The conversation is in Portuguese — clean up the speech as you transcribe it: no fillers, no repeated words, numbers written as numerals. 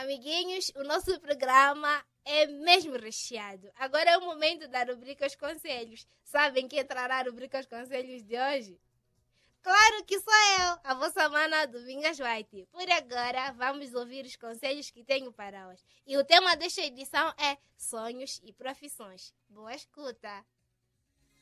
Amiguinhos, o nosso programa é mesmo recheado. Agora é o momento da rubrica Os Conselhos. Sabem quem entrará a rubrica Os Conselhos de hoje? Claro que sou eu, a vossa mana Domingas White. Por agora, vamos ouvir os conselhos que tenho para hoje. E o tema desta edição é sonhos e profissões. Boa escuta!